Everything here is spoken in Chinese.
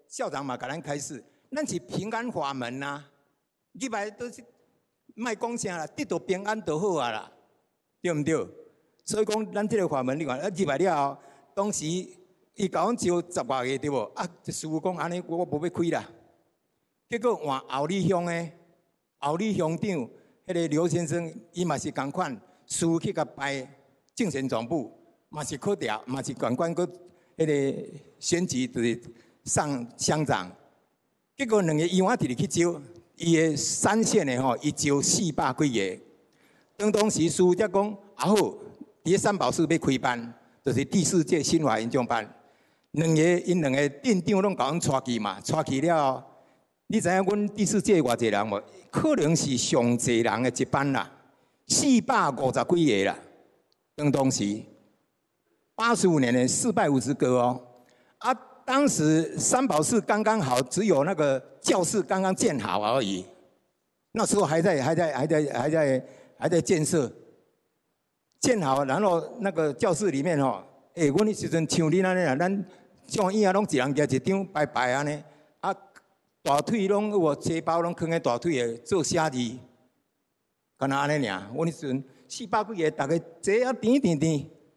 校长嘛，甲咱开示，咱是平安法门呐、啊，入来都是卖讲啥啦，得到平安就好啊啦，对毋对？所以讲，咱这个法门，你看，入来了后，当时伊甲阮招10外个对无？啊，师傅讲安尼，我无要开啦。结果换后里乡的后里乡长，迄个刘先生，伊嘛是共款，师傅去甲拜正神总部，嘛是考调，嘛是管个迄个选举就是上乡长。结果2个医院直去招，伊的3线的吼，伊招400几个。当时师傅才讲，啊好，伫咧三宝寺要开班，就是第4届新华研究班。因2个店长拢甲阮带去嘛，带去了后。你知影阮第4届偌济人无？可能是上济人的一班啦，450几个啦。当时85年的450个哦。啊，当时三宝寺刚刚好，只有那个教室刚刚建好而已。那时候还在建设，建好，然后那个教室里面吼，阮迄时阵像你安尼啦，咱像伊啊，拢一人举一张排排安尼啊。大腿拢有书包拢囥喺大腿诶，做写字，干那安尼尔。阮迄阵400几个，大家坐啊甜甜甜，